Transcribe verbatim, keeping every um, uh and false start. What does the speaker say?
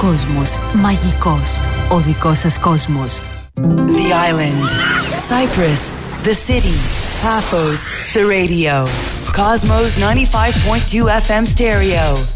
κόσμος μαγικός. Ο δικός σας κόσμος. The island, Cyprus, the city, Paphos, the radio. Cosmos ninety-five point two F M stereo.